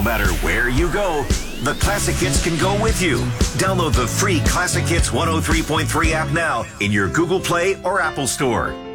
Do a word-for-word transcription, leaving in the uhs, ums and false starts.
matter where you go, the Classic Hits can go with you. Download the free Classic Hits one oh three point three app now in your Google Play or Apple Store.